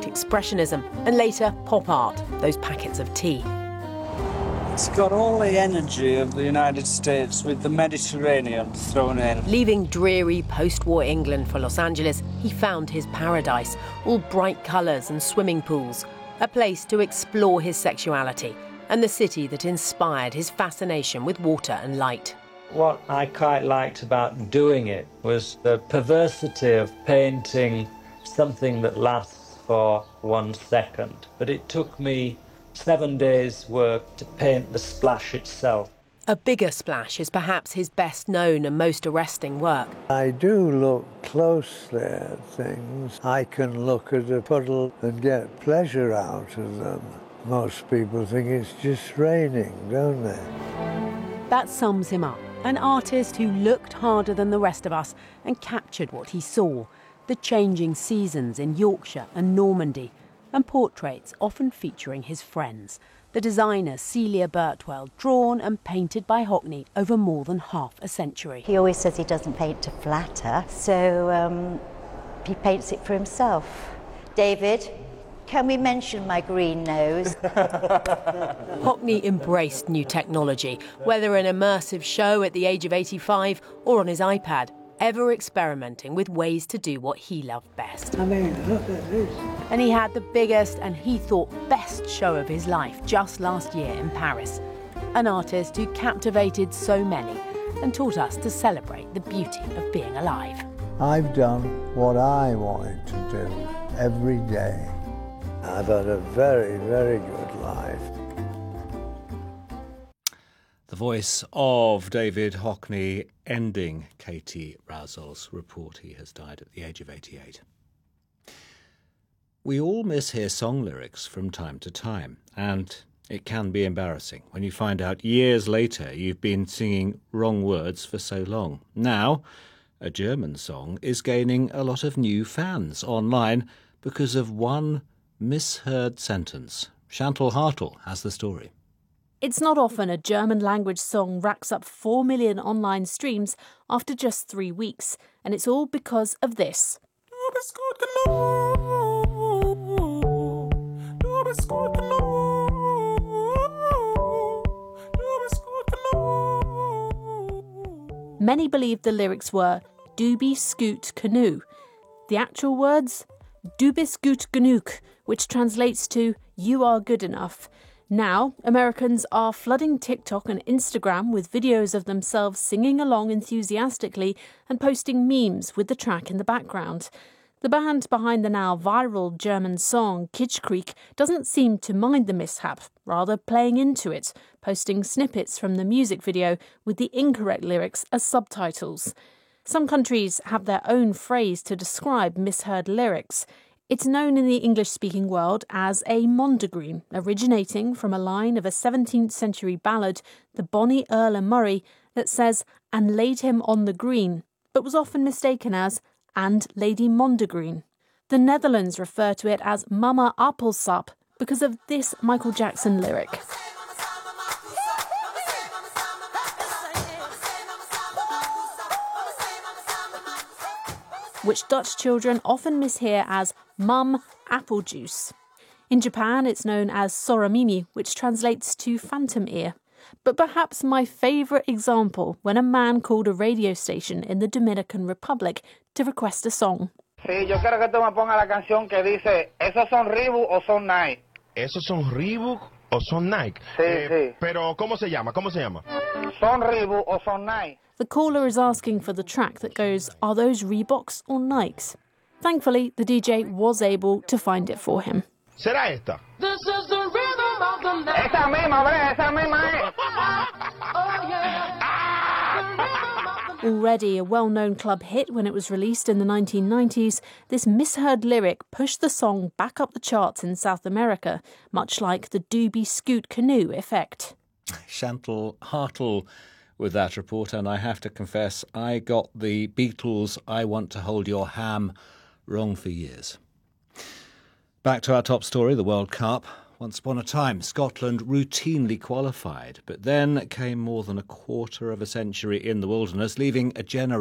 abstract expressionism, and later pop art, those packets of tea. It's got all the energy of the United States with the Mediterranean thrown in. Leaving dreary post-war England for Los Angeles, he found his paradise, all bright colours and swimming pools, a place to explore his sexuality, and the city that inspired his fascination with water and light. What I quite liked about doing it was the perversity of painting something that lasts for 1 second. But it took me 7 days' work to paint the splash itself. A bigger splash is perhaps his best known and most arresting work. I do look closely at things. I can look at a puddle and get pleasure out of them. Most people think it's just raining, don't they? That sums him up. An artist who looked harder than the rest of us and captured what he saw, the changing seasons in Yorkshire and Normandy, and portraits often featuring his friends, the designer Celia Birtwell, drawn and painted by Hockney over more than half a century. He always says he doesn't paint to flatter, so he paints it for himself. David, can we mention my green nose? Hockney embraced new technology, whether an immersive show at the age of 85 or on his iPad, ever experimenting with ways to do what he loved best. I mean, look at this. And he had the biggest and he thought best show of his life just last year in Paris. An artist who captivated so many and taught us to celebrate the beauty of being alive. I've done what I wanted to do every day. I've had a very, very good life. The voice of David Hockney ending Katie Razel's report. He has died at the age of 88. We all mishear song lyrics from time to time, and it can be embarrassing when you find out years later you've been singing wrong words for so long. Now, a German song is gaining a lot of new fans online because of one misheard sentence. Chantal Hartel has the story. It's not often a German-language song racks up 4 million online streams after just 3 weeks, and it's all because of this. Many believe the lyrics were "Du bist gut genug." The actual words, "Du bist gut genug," which translates to "you are good enough." Now, Americans are flooding TikTok and Instagram with videos of themselves singing along enthusiastically and posting memes with the track in the background. The band behind the now viral German song Kitschkrieg doesn't seem to mind the mishap, rather playing into it, posting snippets from the music video with the incorrect lyrics as subtitles. Some countries have their own phrase to describe misheard lyrics. It's known in the English-speaking world as a mondegreen, originating from a line of a 17th century ballad, the Bonnie Earl o' Murray, that says, "and laid him on the green," but was often mistaken as "and Lady Mondegreen." The Netherlands refer to it as Mama Appelsap because of this Michael Jackson lyric. Which Dutch children often mishear as Mum Apple Juice. In Japan, it's known as Soramimi, which translates to phantom ear. But perhaps my favourite example when a man called a radio station in the Dominican Republic to request a song. Sí, yo quiero que tú me pongas la canción que dice, ¿esos son Reebok o son Nike? ¿Esos son Reebok o son Nike? Sí, sí. Pero, ¿cómo se llama? ¿Cómo se llama? ¿Son Reebok o son Nike? The caller is asking for the track that goes, are those Reeboks or Nikes? Thankfully, the DJ was able to find it for him. ¿Será esta? This is the rhythm of the night. Esa misma, bre, esa misma. Oh, yeah. Already a well-known club hit when it was released in the 1990s, this misheard lyric pushed the song back up the charts in South America, much like the Doobie Scoot Canoe effect. Chantal Hartel with that report, and I have to confess I got the Beatles' I Want to Hold Your Ham wrong for years. Back to our top story, the World Cup. Once upon a time, Scotland routinely qualified, but then came more than a quarter of a century in the wilderness, leaving a generation